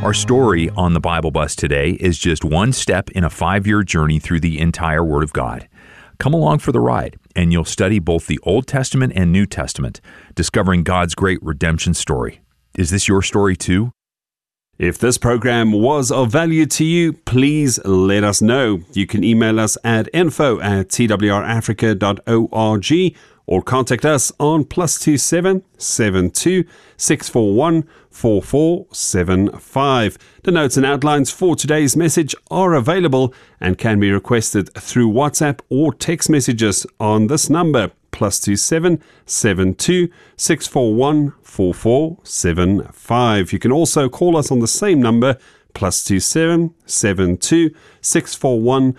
Our story on the Bible Bus today is just one step in a 5-year journey through the entire Word of God. Come along for the ride, and you'll study both the Old Testament and New Testament, discovering God's great redemption story. Is this your story too? If this program was of value to you, please let us know. You can email us at info@twrafrica.org or contact us on +27 72 641 4475. The notes and outlines for today's message are available and can be requested through WhatsApp or text messages on this number, +27 72 641 4475. You can also call us on the same number, +27 72 641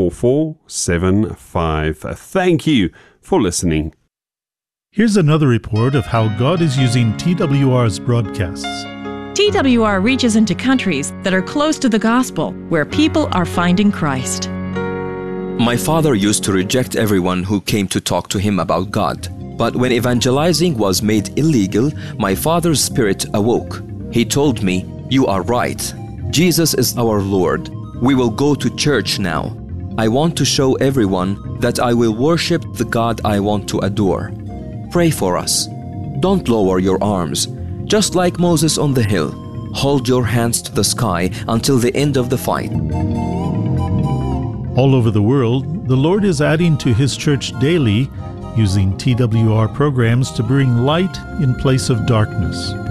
4475. Thank you for listening. Here's another report of how God is using TWR's broadcasts. TWR reaches into countries that are close to the gospel, where people are finding Christ. My father used to reject everyone who came to talk to him about God. But when evangelizing was made illegal, my father's spirit awoke. He told me, "You are right. Jesus is our Lord. We will go to church now. I want to show everyone that I will worship the God I want to adore. Pray for us. Don't lower your arms. Just like Moses on the hill, hold your hands to the sky until the end of the fight." All over the world, the Lord is adding to His church daily, using TWR programs to bring light in place of darkness.